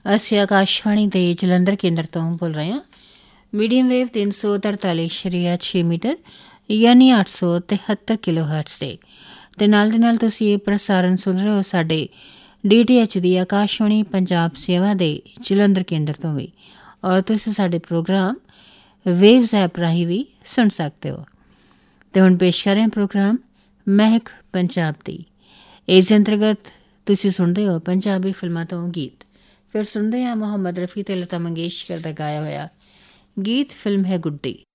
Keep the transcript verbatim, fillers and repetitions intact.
ਅਸੀਂ ਆਕਾਸ਼ਵਾਣੀ ਦੇ ਜਲੰਧਰ ਕੇਂਦਰ ਤੋਂ ਬੋਲ ਰਹੇ ਹਾਂ। ਮੀਡੀਅਮ ਵੇਵ ਤਿੰਨ ਸੌ ਤਰਤਾਲੀ ਸ਼ਰੀਆ ਛੇ ਮੀਟਰ ਯਾਨੀ ਅੱਠ ਸੌ ਤਿਹੱਤਰ ਕਿਲੋ ਹਰਟਜ਼ ਤੇ ਤੇ ਨਾਲ ਦੇ ਨਾਲ ਤੁਸੀਂ ਇਹ ਪ੍ਰਸਾਰਣ ਸੁਣ ਰਹੇ ਹੋ ਸਾਡੇ ਡੀ ਟੀ ਐਚ ਦੀ ਆਕਾਸ਼ਵਾਣੀ ਪੰਜਾਬ ਸੇਵਾ ਦੇ ਜਲੰਧਰ ਕੇਂਦਰ ਤੋਂ ਵੀ, ਔਰ ਤੁਸੀਂ ਸਾਡੇ ਪ੍ਰੋਗਰਾਮ ਵੇਵਜ਼ ਐਪ ਰਾਹੀਂ ਵੀ ਸੁਣ ਸਕਦੇ ਹੋ। ਤੇ ਹੁਣ ਪੇਸ਼ ਕਰ ਰਹੇ ਹਾਂ ਪ੍ਰੋਗਰਾਮ ਮਹਿਕ ਪੰਜਾਬ ਦੀ। ਇਸ ਅੰਤਰਗਤ ਤੁਸੀਂ ਸੁਣਦੇ ਹੋ ਪੰਜਾਬੀ ਫਿਲਮਾਂ ਤੋਂ ਗੀਤ। ਫਿਰ ਸੁਣਦੇ ਹਾਂ ਮੁਹੰਮਦ ਰਫੀ ਤੇ ਲਤਾ ਮੰਗੇਸ਼ਕਰ ਦਾ ਗਾਇਆ ਹੋਇਆ ਗੀਤ। ਫਿਲਮ ਹੈ ਗੁੱਡੀ।